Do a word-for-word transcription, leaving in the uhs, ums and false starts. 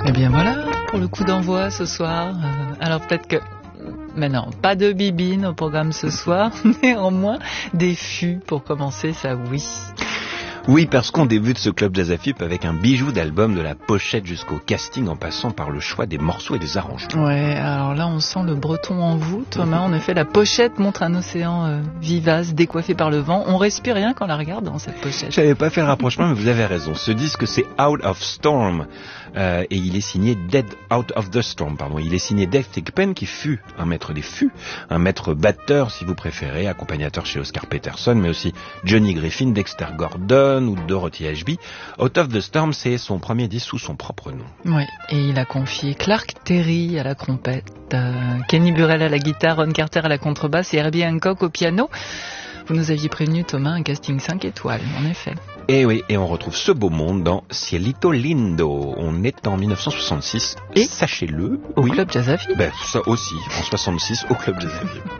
Eh bien voilà, pour le coup d'envoi ce soir. Euh, alors peut-être que... Mais non, pas de bibine au programme ce soir, néanmoins des fûts pour commencer, ça oui. Oui, parce qu'on débute ce club Jazz F I P avec un bijou d'album, de la pochette jusqu'au casting, en passant par le choix des morceaux et des arrangements. Ouais, alors là on sent le breton en vous, Thomas. En effet, la pochette montre un océan euh, vivace, décoiffé par le vent. On respire rien quand on la regarde dans cette pochette. J'avais pas fait le rapprochement, mais vous avez raison. Ce disque, c'est Out of Storm, euh, et il est signé Dead Out of the Storm, pardon. Il est signé Dave Thigpen, qui fut un maître des fûts, un maître batteur, si vous préférez, accompagnateur chez Oscar Peterson, mais aussi Johnny Griffin, Dexter Gordon ou Dorothy Ashby. Out of the Storm, c'est son premier disque sous son propre nom. Oui, et il a confié Clark Terry à la trompette, euh, Kenny Burrell à la guitare, Ron Carter à la contrebasse et Herbie Hancock au piano. Vous nous aviez prévenu, Thomas, un casting cinq étoiles, en effet. Et oui, et on retrouve ce beau monde dans Cielito Lindo. On est en dix-neuf cent soixante-six, et sachez-le, au oui, Club Jazz F I P. Ben, ça aussi, en soixante-six, au Club Jazz F I P.